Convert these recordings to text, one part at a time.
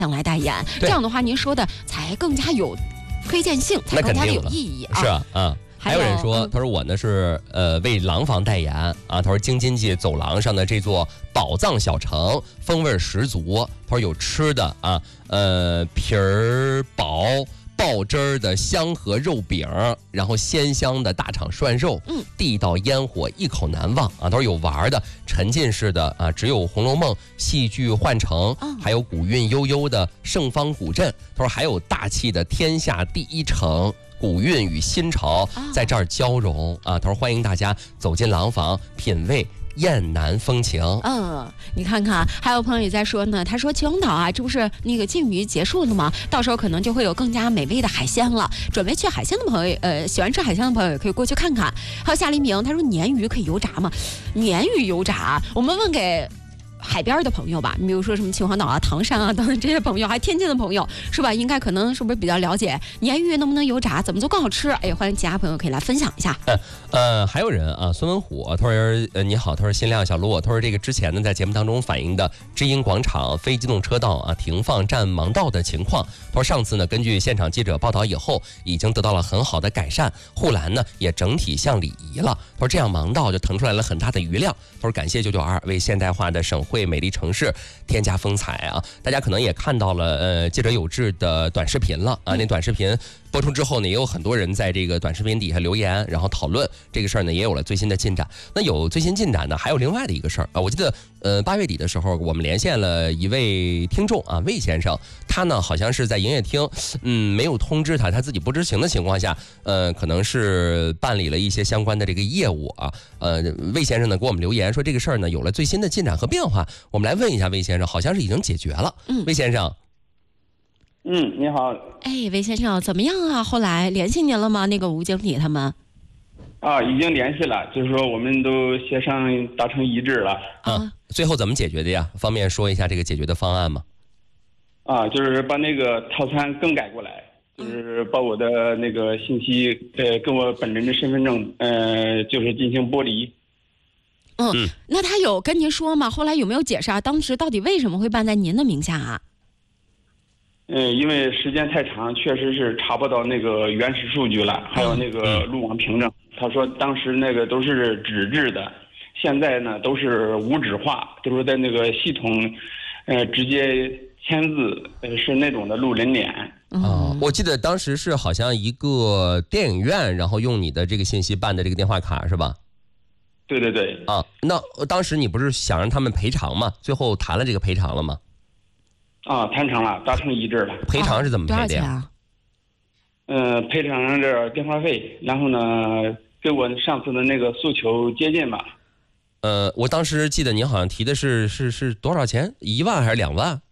来代言，这样的话您说的才更加有推荐性，才更加的有意义啊。 是啊，还有人说，他说我呢是为廊坊代言啊，他说京津冀走廊上的这座宝藏小城风味十足，他说有吃的啊，皮儿薄爆汁儿的香河肉饼，然后鲜香的大厂涮肉，地道烟火一口难忘啊！都是有玩的沉浸式的啊，只有《红楼梦》戏剧换乘，还有古韵悠悠的盛芳古镇，他说还有大气的天下第一城。古韵与新潮在这儿交融啊！他说欢迎大家走进廊坊，品味雁南风情。 你看看，还有朋友也在说呢，他说秦皇岛啊，这不是那个禁渔结束了吗？到时候可能就会有更加美味的海鲜了。准备去海鲜的朋友，喜欢吃海鲜的朋友也可以过去看看。还有夏黎明，他说鲶鱼可以油炸吗？鲶鱼油炸，我们问给海边的朋友吧，你比如说什么秦皇岛啊、唐山啊等等这些朋友，还天津的朋友是吧？应该可能是不是比较了解鲶鱼能不能油炸，怎么做更好吃？哎，欢迎其他朋友可以来分享一下。 还有人啊，孙文虎他说你好，他说新亮小璐，他说这个之前呢在节目当中反映的知音广场非机动车道啊停放占盲道的情况，他说上次呢根据现场记者报道以后，已经得到了很好的改善，护栏呢也整体向里移了。他说这样盲道就腾出来了很大的余量。他说感谢992为现代化的省会美丽城市添加风采啊！大家可能也看到了记者有志的短视频了啊，那短视频播出之后呢，也有很多人在这个短视频底下留言，然后讨论这个事儿呢，也有了最新的进展。那有最新进展呢，还有另外的一个事儿啊，我记得8月底的时候，我们连线了一位听众啊，魏先生，他呢好像是在营业厅，没有通知他自己不知情的情况下，可能是办理了一些相关的这个业务啊。魏先生呢给我们留言说这个事儿呢有了最新的进展和变化，我们来问一下魏先生，好像是已经解决了。魏先生。 你好。 哎，魏先生怎么样啊？后来联系您了吗？那个吴经理他们？ 已经联系了，就是说我们都协商达成一致了。 最后怎么解决的呀？方便说一下这个解决的方案吗？ 就是把那个套餐更改过来，就是把我的那个信息跟我本人的身份证就是进行剥离。 那他有跟您说吗？后来有没有解释啊？当时到底为什么会办在您的名下啊？ 因为时间太长，确实是查不到那个原始数据了，还有那个路网凭证。他说当时那个都是纸质的，现在呢都是无纸化，就是在那个系统直接签字，是那种的路人脸。 我记得当时是好像一个电影院，然后用你的这个信息办的这个电话卡是吧？ 对对对。 那当时你不是想让他们赔偿吗？最后谈了这个赔偿了吗？ 谈成了，达成一致了。 赔偿是怎么赔的呀？ 赔偿这电话费，然后呢，跟我上次的那个诉求接近吧。 我当时记得您好像提的是多少钱？1万还是2万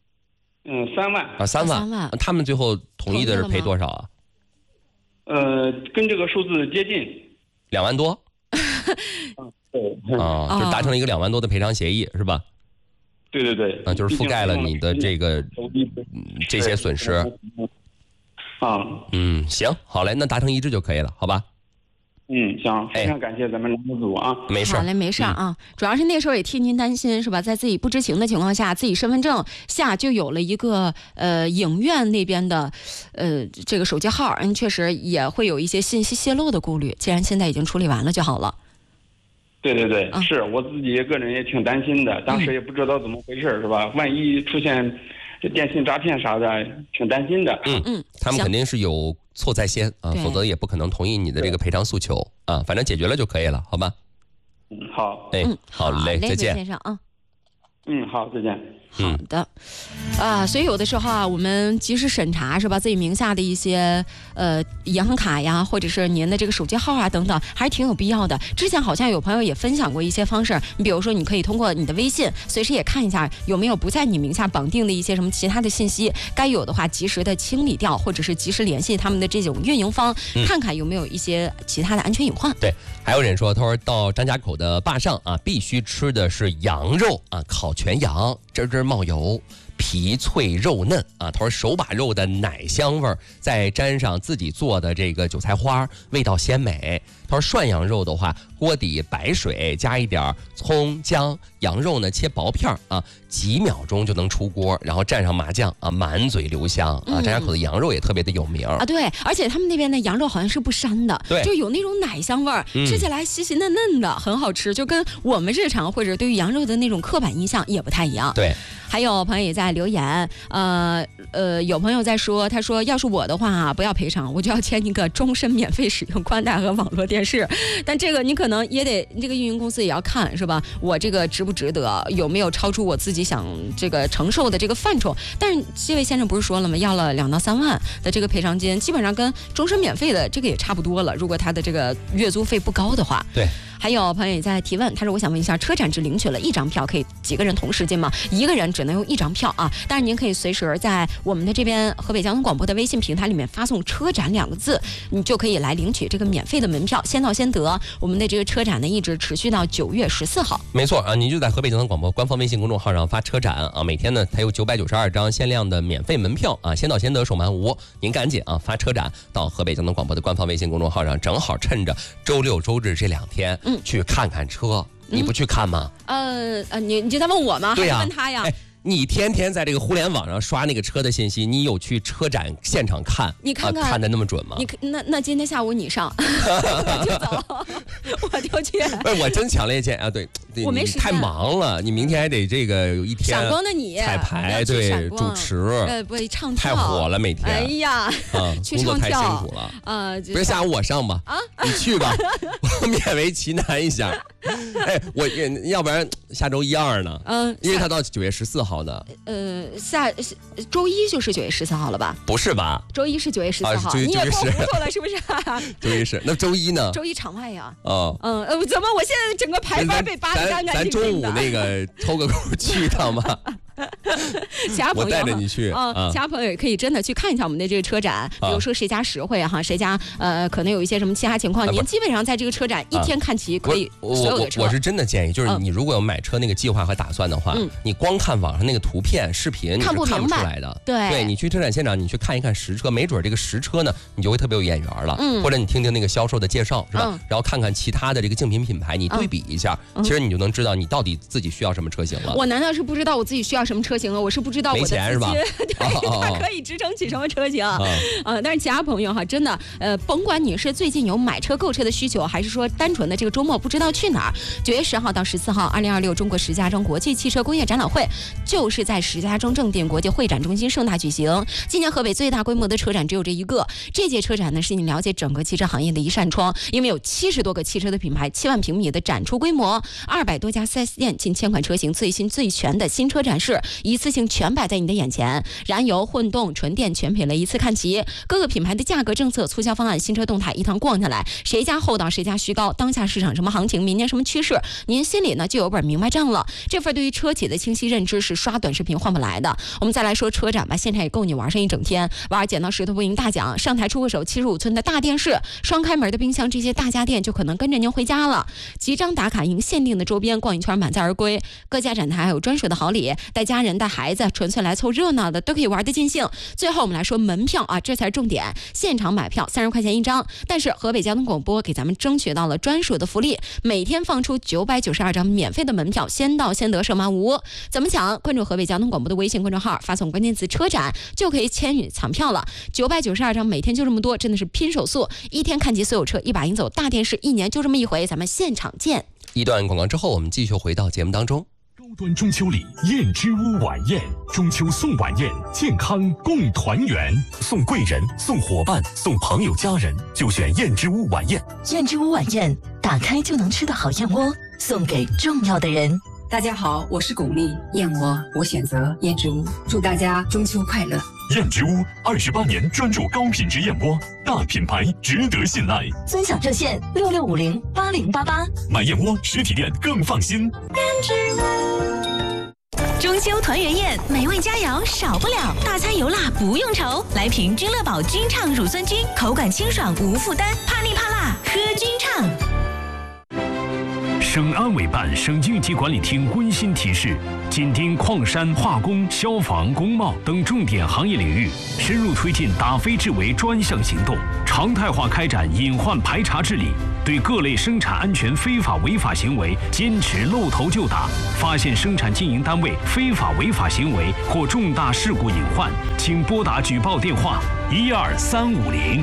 ？3万。 3万。他们最后同意的是赔多少啊？ 跟这个数字接近。 2万多。 对。 就达成了一个2万多的赔偿协议，是吧？ 对对对。 就是覆盖了你的这个这些损失。行，好嘞，那达成一致就可以了，好吧？ 行，非常感谢咱们栏目组啊。 没事， 好嘞，没事啊。主要是那时候也替您担心，是吧？在自己不知情的情况下，自己身份证下就有了一个影院那边的这个手机号，确实也会有一些信息泄露的顾虑。既然现在已经处理完了就好了。 对对对，是我自己个人也挺担心的，当时也不知道怎么回事，是吧？万一出现这电信诈骗啥的，挺担心的。 他们肯定是有错在先啊，否则也不可能同意你的这个赔偿诉求啊。反正解决了就可以了，好吧？ 好。 好嘞，再见， 先生啊。 好，再见。 好的，所以有的时候啊，我们及时审查是吧，自己名下的一些银行卡呀，或者是您的这个手机号啊等等，还是挺有必要的。之前好像有朋友也分享过一些方式，你比如说你可以通过你的微信，随时也看一下有没有不在你名下绑定的一些什么其他的信息，该有的话及时的清理掉，或者是及时联系他们的这种运营方，看看有没有一些其他的安全隐患。 对，还有人说，他说到张家口的坝上啊，必须吃的是羊肉啊，烤全羊，汁汁冒油，皮脆肉嫩啊！他说手把肉的奶香味儿，再沾上自己做的这个韭菜花，味道鲜美。 他说涮羊肉的话，锅底白水加一点葱姜，羊肉呢切薄片啊，几秒钟就能出锅，然后蘸上麻酱啊，满嘴留香啊。张家口的羊肉也特别的有名啊， 对，而且他们那边的羊肉好像是不膻的， 对， 就有那种奶香味儿，吃起来细细嫩嫩的，很好吃，就跟我们日常或者对于羊肉的那种刻板印象也不太一样。 对。 还有朋友也在留言，有朋友在说，他说要是我的话啊，不要赔偿，我就要签一个终身免费使用宽带和网络电视。但这个你可能也得，这个运营公司也要看是吧？我这个值不值得，有没有超出我自己想这个承受的这个范畴？但是这位先生不是说了吗？要了2到3万的这个赔偿金，基本上跟终身免费的这个也差不多了。如果他的这个月租费不高的话， 对。 还有朋友也在提问，他说我想问一下，车展只领取了1张票，可以几个人同时进吗？一个人只能用1张票啊，但是您可以随时在我们的这边河北交通广播的微信平台里面发送车展2个字，你就可以来领取这个免费的门票，先到先得。我们的这个车展呢一直持续到9月14号。 没错啊，你就在河北交通广播官方微信公众号上发车展啊，每天呢它有992张限量的免费门票啊，先到先得，手慢无。您赶紧啊发车展到河北交通广播的官方微信公众号上，正好趁着周6周日这2天去看看车，你不去看吗？ 你就在问我吗？ 对呀， 还是问他呀？ 你天天在这个互联网上刷那个车的信息，你有去车展现场看？ 你看看看的那么准吗？ 那今天下午你上，我就走，我就去。 我真强烈建议啊，对， 我没时间， 太忙了，你明天还得这个有一天。 闪光的你彩排，对，主持， 不唱跳， 太火了，每天。 哎呀， 去唱跳，工作太辛苦了。不是下午我上吧？你去吧，我勉为其难一下。我要不然下周1、2呢？因为他到9月14号呢。 周1就是9月14号了吧？ 不是吧？ 周1是9月14号，你也过糊涂了是不是？ 周1是，那周1呢？ 周1场外呀。 怎么我现在整个排班被扒得干干净净的？ 咱中午那个抽个空去一趟吧。 其他朋友， 我带着你去其他朋友也可以真的去看一下我们的这个车展，比如说谁家实惠哈，谁家可能有一些什么其他情况，您基本上在这个车展1天看齐可以所有的车。 我是真的建议，就是你如果有买车那个计划和打算的话，你光看网上那个图片、视频你是看不出来的。对，你去车展现场，你去看一看实车，没准这个实车呢，你就会特别有眼缘了。或者你听听那个销售的介绍，是吧？然后看看其他的这个竞品品牌，你对比一下，其实你就能知道你到底自己需要什么车型了。 我难道是不知道我自己需要什么车型啊？我是不知道我的资金对它可以支撑起什么车型但是其他朋友哈，真的甭管你是最近有买车购车的需求，还是说单纯的这个周末不知道去哪儿，9月10号到14号，2026中国石家庄国际汽车工业展览会就是在石家庄正定国际会展中心盛大举行。今年河北最大规模的车展只有这一个，这届车展呢是你了解整个汽车行业的一扇窗，因为有70多个汽车的品牌，7万平米的展出规模，200多家 4S 店，近1000款车型，最新最全的新车展示，一次性全摆在你的眼前，燃油、混动、纯电全品类一次看齐，各个品牌的价格、政策、促销方案、新车动态一趟逛下来，谁家厚道谁家虚高，当下市场什么行情，明年什么趋势，您心里呢就有本明白账了。这份对于车企的清晰认知是刷短视频换不来的。我们再来说车展吧，现场也够你玩上一整天，玩剪刀石头布赢大奖，上台出个手，75寸的大电视、双开门的冰箱，这些大家电就可能跟着您回家了。集章打卡赢限定的周边，逛一圈满载而归。各家展台还有专属的好礼，带家人带孩子纯粹来凑热闹的都可以玩得尽兴。最后我们来说门票啊，这才是重点，现场买票30块钱1张，但是河北交通广播给咱们争取到了专属的福利，每天放出992张免费的门票，先到先得，手慢无。怎么抢？关注河北交通广播的微信公众号，发送关键词车展就可以参与抢票了。992张，每天就这么多，真的是拼手速，一天看齐所有车，一把赢走大电视，1年就这么一回，咱们现场见。 一段广告之后，我们继续回到节目当中。 高端中秋礼燕之屋晚宴，中秋送晚宴，健康共团圆，送贵人、送伙伴、送朋友家人，就选燕之屋晚宴。 燕之屋晚宴，打开就能吃的好燕窝，送给重要的人。 大家好，我是巩俐，燕窝我选择燕之屋，祝大家中秋快乐。 燕之屋28年专注高品质燕窝，大品牌值得信赖。 尊享热线66508088， 买燕窝实体店更放心。 燕之屋。 中秋团圆宴，美味佳肴少不了，大餐油辣不用愁，来瓶君乐宝君畅乳酸菌，口感清爽无负担，怕腻怕辣喝君畅。 省安委办、省应急管理厅温馨提示：紧盯矿山、化工、消防、工贸等重点行业领域，深入推进打非治为专项行动，常态化开展隐患排查治理，对各类生产安全非法违法行为坚持露头就打。发现生产经营单位非法违法行为或重大事故隐患，请拨打举报电话12350。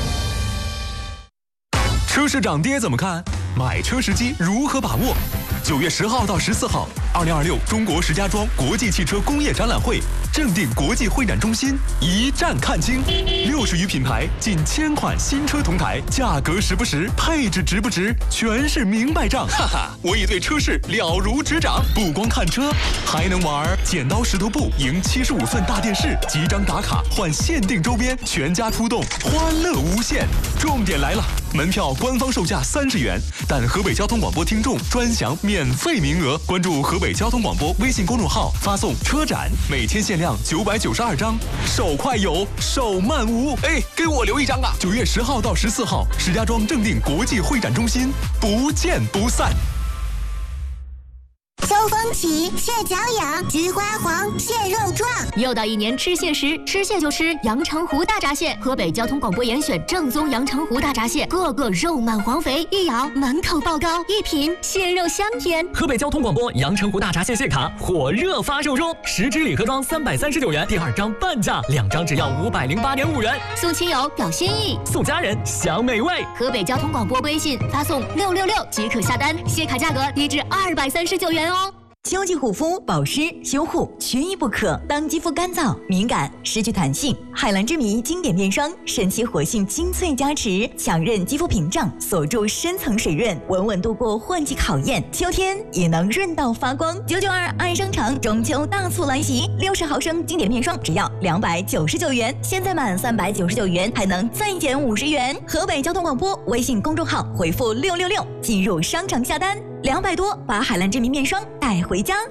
车市涨跌怎么看？买车时机如何把握？9月10号到14号，2026中国石家庄国际汽车工业展览会正定国际会展中心一站看清，60余品牌，近1000款新车同台，价格实不实，配置值不值，全是明白账。哈哈，我已对车市了如指掌，不光看车，还能玩剪刀石头布，赢75寸大电视，集章打卡换限定周边，全家出动，欢乐无限。重点来了，门票官方售价30元，但河北交通广播听众专享免费名额。关注河北交通广播微信公众号，发送车展，每天限量992张，手快有，手慢无。哎，给我留一张啊！9月10号到14号，石家庄正定国际会展中心，不见不散。 秋风起，蟹脚痒，菊花黄，蟹肉壮。 又到一年吃蟹时，吃蟹就吃阳澄湖大闸蟹。河北交通广播严选正宗阳澄湖大闸蟹，个个肉满黄肥，一咬满口爆膏，一品蟹肉香甜。 河北交通广播阳澄湖大闸蟹蟹卡火热发售中，10支礼盒装339元，第2张半价，2张只要508.5元。 送亲友表心意， 送家人享美味。 河北交通广播微信发送666即可下单，蟹卡价格低至239元哦。 秋季护肤、保湿、修护缺一不可。当肌肤干燥、敏感、失去弹性，海蓝之谜经典面霜神奇活性精粹加持，强韧肌肤屏障，锁住深层水润，稳稳度过换季考验。秋天也能润到发光。992爱商场中秋大促来袭，60毫升经典面霜只要299元，现在满399元还能再减50元。河北交通广播微信公众号回复666进入商场下单，200多把海蓝之谜面霜带回家。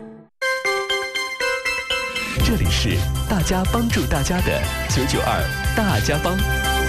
这里是大家帮助大家的992大家帮。